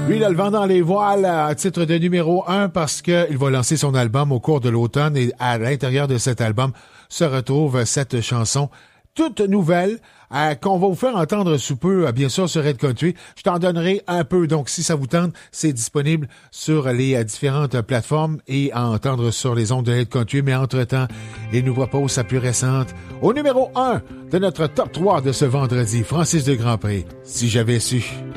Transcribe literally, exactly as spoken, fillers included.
Lui, il a le vent dans les voiles à titre de numéro un parce qu'il va lancer son album au cours de l'automne et à l'intérieur de cet album se retrouve cette chanson toute nouvelle euh, qu'on va vous faire entendre sous peu, euh, bien sûr, sur Red Country. Je t'en donnerai un peu, donc si ça vous tente, c'est disponible sur les euh, différentes euh, plateformes et à entendre sur les ondes de Red Country. Mais entre-temps, il nous propose sa plus récente au numéro un de notre top trois de ce vendredi, Francis de Grandpré, Si j'avais su.